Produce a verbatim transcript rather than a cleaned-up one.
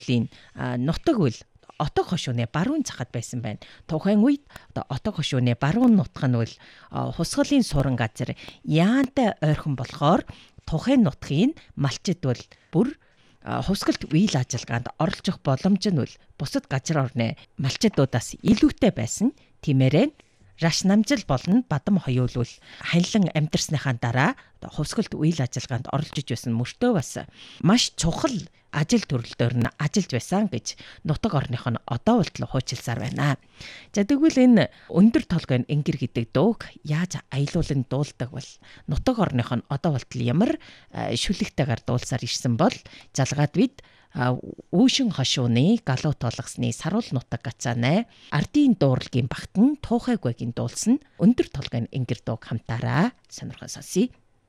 нутаг үл отог хошууны баруун захад байсан байна. Тухайн үед одоо отог хошууны баруун нутг нь бол хусгалын суран газар яантай ойрхон болохоор тухайн нутгийн малчид бол бүр хувьсгалт үйл ажиллагаанд оролцох боломж нь бол бусад газар орны малчидуудаас илүүтэй байсан. Тиймээрээ раш намжил болон бадам хоёулвал ханилан амьдарсныхаа дараа хувьсгалт үйл ажиллагаанд оролцож байсан мөртөө бас маш чухал ажил төрөлдөр нь ажиллаж байсан гэж нутаг орных нь одоо болтол хуучилсаар байна. За тэгвэл энэ өндөр толгойн энгэр гэдэг дууг яаж аялуулан дуулдаг бол нутаг орных нь одоо болтол ямар шүлэгтэйгээр дуулсаар ирсэн бол залгаад бид Үүшин хошууны галуу толгосны саруул нутаг гацаанай ардын дууралгийн багтан туухайгүйгийн дуулсан өндөр толгойн энгэр дууг хамтаараа сонирхон сонсъё.